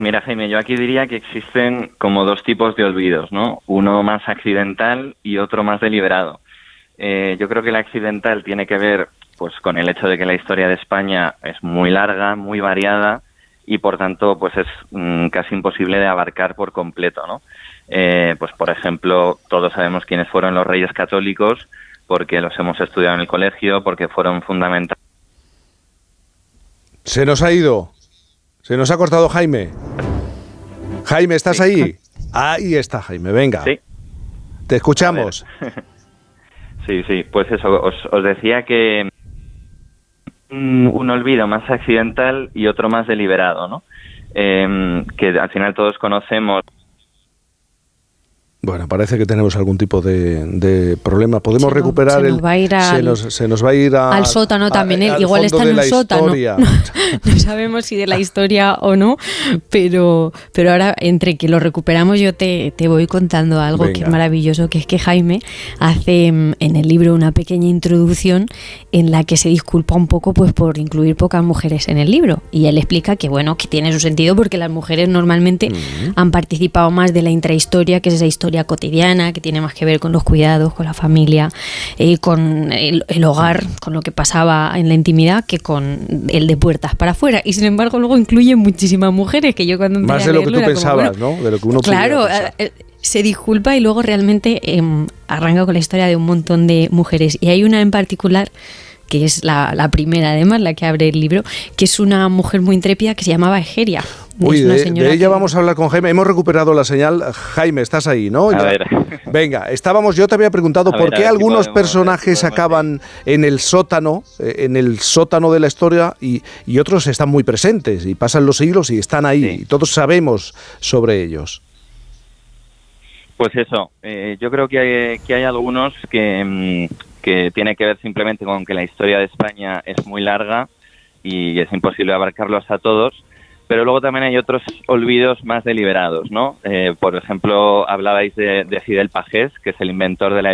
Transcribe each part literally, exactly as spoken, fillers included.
Mira, Jaime, yo aquí diría que existen como dos tipos de olvidos, ¿no? Uno más accidental y otro más deliberado. Eh, yo creo que el accidental tiene que ver pues con el hecho de que la historia de España es muy larga, muy variada y por tanto pues es mm, casi imposible de abarcar por completo, ¿no? Eh, pues por ejemplo, todos sabemos quiénes fueron los reyes católicos porque los hemos estudiado en el colegio, porque fueron fundamentales. Se nos ha ido. Se nos ha cortado Jaime. Jaime, ¿estás sí. ahí? Ahí está Jaime, venga. Sí. Te escuchamos. Sí, sí, pues eso, os, os decía que un, un olvido más accidental y otro más deliberado, ¿no? Eh, que al final todos conocemos. Bueno, parece que tenemos algún tipo de, de problema. Podemos se recuperar nos, se el. Nos va a ir al, se, nos, se nos va a ir a, al sótano también. A, él igual está en un sótano. No, no sabemos si de la historia o no, pero, pero ahora entre que lo recuperamos yo te, te voy contando algo Venga. que es maravilloso, que es que Jaime hace en el libro una pequeña introducción en la que se disculpa un poco pues por incluir pocas mujeres en el libro. Y él explica que bueno, que tiene su sentido porque las mujeres normalmente mm. han participado más de la intrahistoria, que es esa historia cotidiana que tiene más que ver con los cuidados, con la familia, eh, con el, el hogar, con lo que pasaba en la intimidad, que con el de puertas para afuera. Y sin embargo luego incluye muchísimas mujeres, que yo cuando empecé más de a lo que tú pensabas, como, bueno, ¿no? De lo que uno claro, eh, se disculpa y luego realmente eh, arranca con la historia de un montón de mujeres. Y hay una en particular que es la, la primera, además, la que abre el libro, que es una mujer muy intrépida que se llamaba Egeria. Uy, de, de ella que... vamos a hablar con Jaime. Hemos recuperado la señal. Jaime, estás ahí, ¿no? A ver. Venga, estábamos, yo te había preguntado a por ver, qué algunos si podemos, personajes podemos, acaban en el sótano, en el sótano de la historia y, y otros están muy presentes y pasan los siglos y están ahí. Sí. Y todos sabemos sobre ellos. Pues eso, eh, yo creo que hay, que hay algunos que, que tiene que ver simplemente con que la historia de España es muy larga y es imposible abarcarlos a todos. Pero luego también hay otros olvidos más deliberados, ¿no? Eh, por ejemplo, hablabais de, de Fidel Pagés, que es el inventor de la...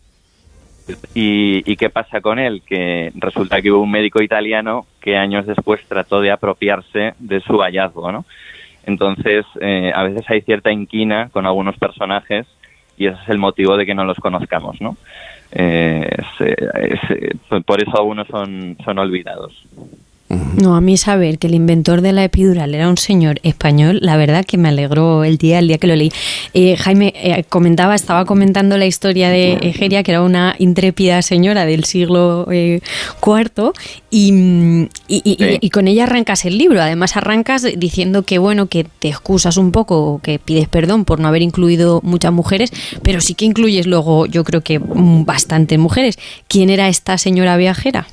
¿Y, ¿Y qué pasa con él? Que resulta que hubo un médico italiano que años después trató de apropiarse de su hallazgo, ¿no? Entonces, eh, a veces hay cierta inquina con algunos personajes y ese es el motivo de que no los conozcamos, ¿no? Eh, es, es, por eso algunos son, son olvidados. No, a mí saber que el inventor de la epidural era un señor español, la verdad que me alegró el día, el día que lo leí. Eh, Jaime eh, comentaba, estaba comentando la historia de Egeria, que era una intrépida señora del siglo eh, cuarto, y, y, y, sí. y, y con ella arrancas el libro. Además arrancas diciendo que bueno, que te excusas un poco, que pides perdón por no haber incluido muchas mujeres, pero sí que incluyes luego, yo creo que bastantes mujeres. ¿Quién era esta señora viajera?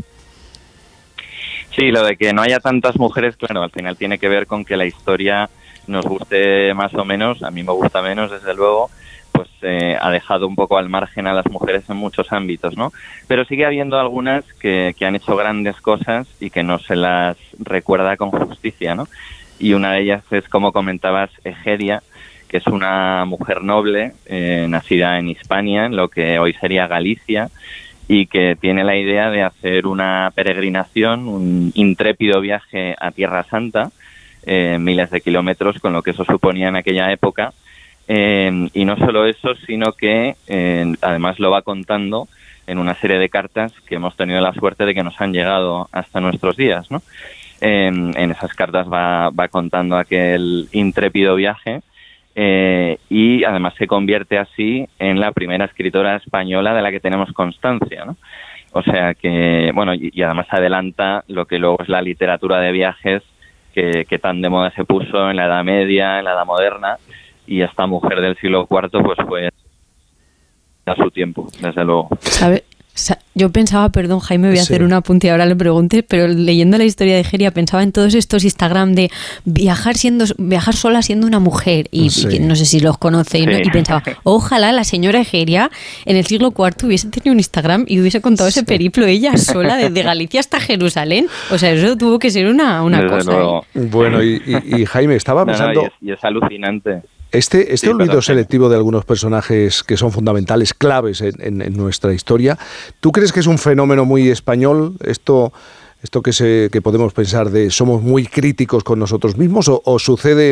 Sí, lo de que no haya tantas mujeres, claro, al final tiene que ver con que la historia nos guste más o menos, a mí me gusta menos, desde luego, pues eh, ha dejado un poco al margen a las mujeres en muchos ámbitos, ¿no? Pero sigue habiendo algunas que, que han hecho grandes cosas y que no se las recuerda con justicia, ¿no? Y una de ellas es, como comentabas, Egeria, que es una mujer noble, eh, nacida en Hispania, en lo que hoy sería Galicia, y que tiene la idea de hacer una peregrinación, un intrépido viaje a Tierra Santa, eh, miles de kilómetros, con lo que eso suponía en aquella época. Eh, y no solo eso, sino que eh, además lo va contando en una serie de cartas que hemos tenido la suerte de que nos han llegado hasta nuestros días, ¿no? Eh, en esas cartas va, va contando aquel intrépido viaje. Eh, y además se convierte así en la primera escritora española de la que tenemos constancia, ¿no? O sea que, bueno, y, y además adelanta lo que luego es la literatura de viajes que, que tan de moda se puso en la Edad Media, en la Edad Moderna, y esta mujer del siglo cuarto pues fue a su tiempo, desde luego. ¿Sabe? Yo pensaba, perdón Jaime, voy a sí. hacer un apunte y ahora le pregunté, pero leyendo la historia de Egeria pensaba en todos estos Instagram de viajar siendo viajar sola siendo una mujer y, sí. y no sé si los conocéis, sí. ¿no? Y pensaba, ojalá la señora Egeria en el siglo cuarto hubiese tenido un Instagram y hubiese contado sí. ese periplo ella sola desde Galicia hasta Jerusalén. O sea, eso tuvo que ser una, una cosa. ¿eh? Bueno, y, y, y Jaime, estaba pensando... No, no, y, es, y es alucinante. Este, este sí, olvido selectivo de algunos personajes que son fundamentales, claves en, en, en nuestra historia, ¿tú crees que es un fenómeno muy español? Esto, esto que, se, que podemos pensar de somos muy críticos con nosotros mismos o, o sucede